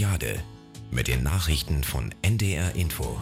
Jade mit den Nachrichten von NDR Info.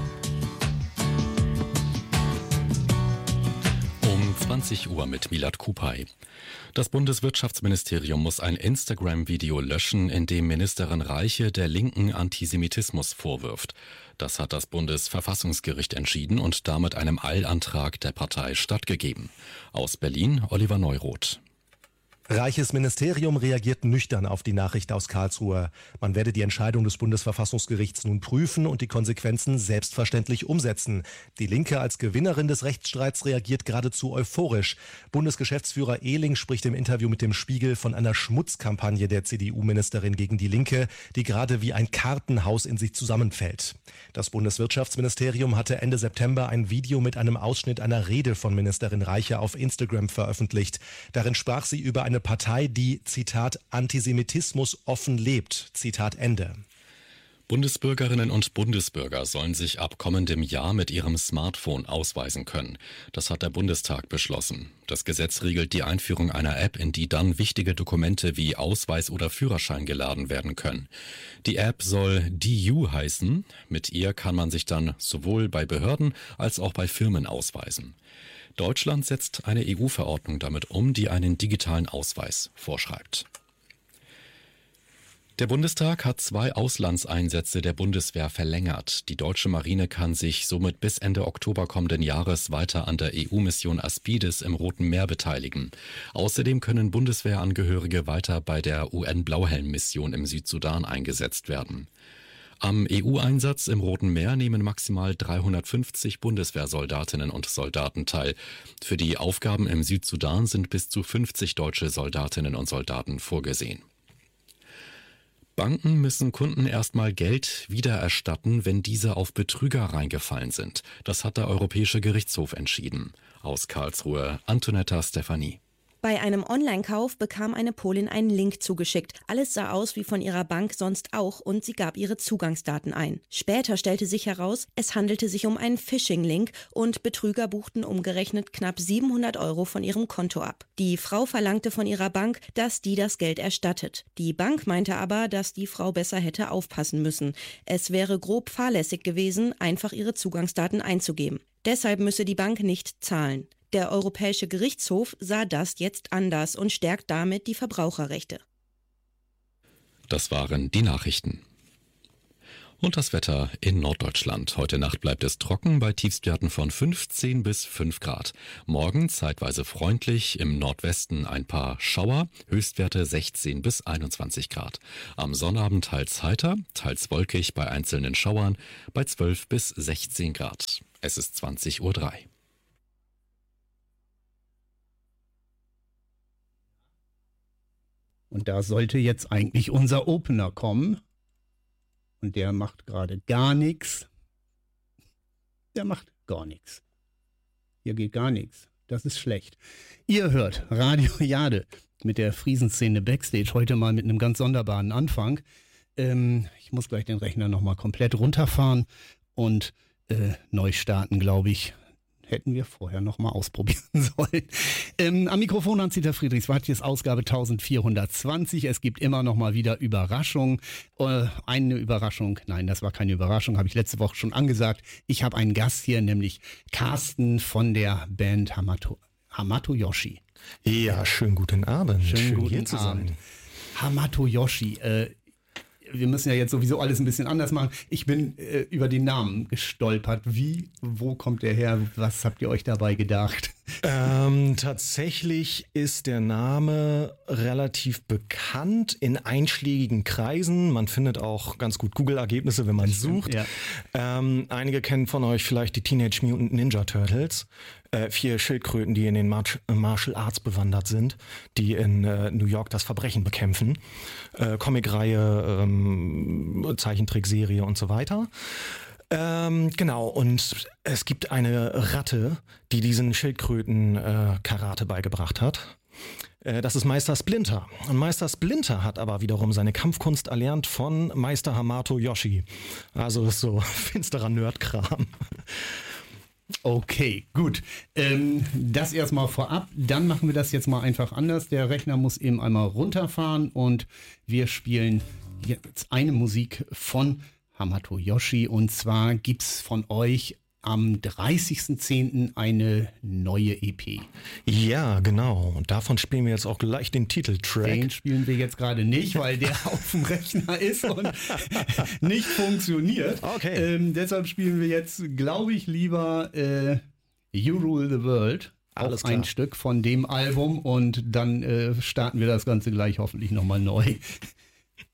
Um 20 Uhr mit Milad Kupay. Das Bundeswirtschaftsministerium muss ein Instagram-Video löschen, in dem Ministerin Reiche der Linken Antisemitismus vorwirft. Das hat das Bundesverfassungsgericht entschieden und damit einem Eilantrag der Partei stattgegeben. Aus Berlin Oliver Neuroth. Reiches Ministerium reagiert nüchtern auf die Nachricht aus Karlsruhe. Man werde die Entscheidung des Bundesverfassungsgerichts nun prüfen und die Konsequenzen selbstverständlich umsetzen. Die Linke als Gewinnerin des Rechtsstreits reagiert geradezu euphorisch. Bundesgeschäftsführer Ehling spricht im Interview mit dem Spiegel von einer Schmutzkampagne der CDU-Ministerin gegen die Linke, die gerade wie ein Kartenhaus in sich zusammenfällt. Das Bundeswirtschaftsministerium hatte Ende September ein Video mit einem Ausschnitt einer Rede von Ministerin Reiche auf Instagram veröffentlicht. Darin sprach sie über eine Partei, die, Zitat, Antisemitismus offen lebt, Zitat Ende. Bundesbürgerinnen und Bundesbürger sollen sich ab kommendem Jahr mit ihrem Smartphone ausweisen können. Das hat der Bundestag beschlossen. Das Gesetz regelt die Einführung einer App, in die dann wichtige Dokumente wie Ausweis oder Führerschein geladen werden können. Die App soll DU heißen. Mit ihr kann man sich dann sowohl bei Behörden als auch bei Firmen ausweisen. Deutschland setzt eine EU-Verordnung damit um, die einen digitalen Ausweis vorschreibt. Der Bundestag hat 2 Auslandseinsätze der Bundeswehr verlängert. Die deutsche Marine kann sich somit bis Ende Oktober kommenden Jahres weiter an der EU-Mission Aspides im Roten Meer beteiligen. Außerdem können Bundeswehrangehörige weiter bei der UN-Blauhelm-Mission im Südsudan eingesetzt werden. Am EU-Einsatz im Roten Meer nehmen maximal 350 Bundeswehrsoldatinnen und Soldaten teil. Für die Aufgaben im Südsudan sind bis zu 50 deutsche Soldatinnen und Soldaten vorgesehen. Banken müssen Kunden erstmal Geld wiedererstatten, wenn diese auf Betrüger reingefallen sind. Das hat der Europäische Gerichtshof entschieden. Aus Karlsruhe Antonetta Stefanie. Bei einem Online-Kauf bekam eine Polin einen Link zugeschickt. Alles sah aus wie von ihrer Bank sonst auch und sie gab ihre Zugangsdaten ein. Später stellte sich heraus, es handelte sich um einen Phishing-Link und Betrüger buchten umgerechnet knapp 700 € von ihrem Konto ab. Die Frau verlangte von ihrer Bank, dass die das Geld erstattet. Die Bank meinte aber, dass die Frau besser hätte aufpassen müssen. Es wäre grob fahrlässig gewesen, einfach ihre Zugangsdaten einzugeben. Deshalb müsse die Bank nicht zahlen. Der Europäische Gerichtshof sah das jetzt anders und stärkt damit die Verbraucherrechte. Das waren die Nachrichten. Und das Wetter in Norddeutschland. Heute Nacht bleibt es trocken bei Tiefstwerten von 15 bis 5 Grad. Morgen zeitweise freundlich, im Nordwesten ein paar Schauer, Höchstwerte 16 bis 21 Grad. Am Sonnabend teils heiter, teils wolkig bei einzelnen Schauern bei 12 bis 16 Grad. Es ist 20:03 Uhr. Und da sollte jetzt eigentlich unser Opener kommen. Und der macht gerade gar nichts. Der macht gar nichts. Hier geht gar nichts. Das ist schlecht. Ihr hört Radio Jade mit der Friesenszene Backstage. Heute mal mit einem ganz sonderbaren Anfang. Ich muss gleich den Rechner nochmal komplett runterfahren und neu starten, glaube ich. Hätten wir vorher nochmal ausprobieren sollen. Am Mikrofon Hans-Dieter Friedrichs, hier ist Ausgabe 1420. Es gibt immer noch mal wieder Überraschungen. Eine Überraschung, nein, das war keine Überraschung, habe ich letzte Woche schon angesagt. Ich habe einen Gast hier, nämlich Carsten von der Band Hamato Yoshi. Ja, schönen guten Abend. Schön hier zu sein. Hamato Yoshi, wir müssen ja jetzt sowieso alles ein bisschen anders machen. Ich bin über den Namen gestolpert. Wo kommt der her? Was habt ihr euch dabei gedacht? Tatsächlich ist der Name relativ bekannt in einschlägigen Kreisen. Man findet auch ganz gut Google-Ergebnisse, wenn man sucht. Ja. Einige kennen von euch vielleicht die Teenage Mutant Ninja Turtles. 4 Schildkröten, die in den Martial Arts bewandert sind, die in New York das Verbrechen bekämpfen. Comicreihe, Zeichentrickserie und so weiter. Genau, und es gibt eine Ratte, die diesen Schildkröten Karate beigebracht hat. Das ist Meister Splinter. Und Meister Splinter hat aber wiederum seine Kampfkunst erlernt von Meister Hamato Yoshi. Also so finsterer Nerdkram. Okay, gut. Das erstmal vorab. Dann machen wir das jetzt mal einfach anders. Der Rechner muss eben einmal runterfahren und wir spielen jetzt eine Musik von Hamato Yoshi, und zwar gibt es von euch am 30.10. eine neue EP. Ja, genau. Und davon spielen wir jetzt auch gleich den Titeltrack. Den spielen wir jetzt gerade nicht, weil der auf dem Rechner ist und nicht funktioniert. Okay. Deshalb spielen wir jetzt, glaube ich, lieber You Rule the World. Alles auch ein klar. Stück von dem Album, und dann starten wir das Ganze gleich hoffentlich nochmal neu.